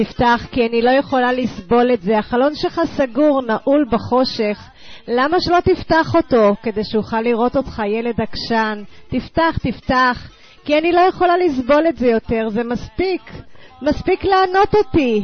תפתח, כי אני לא יכולה לסבול את זה. החלון שלך סגור, נעול בחושך. למה שלא תפתח אותו? כדי שאוכל לראות אותך, ילד עקשן. תפתח, תפתח, כי אני לא יכולה לסבול את זה יותר. זה מספיק. מספיק לענות אותי.